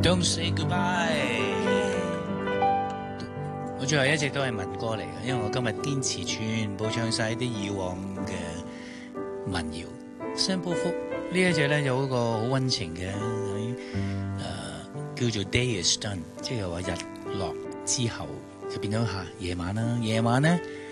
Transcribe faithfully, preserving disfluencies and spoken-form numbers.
Don't say goodbye。我最後一隻都係民歌嚟嘅，因為我今日堅持全部唱晒啲以往嘅民謠。新波福呢一隻咧有一個好溫情嘅，誒、呃、叫做 Day is done，即係話日落之後就變咗下夜晚啦。夜晚咧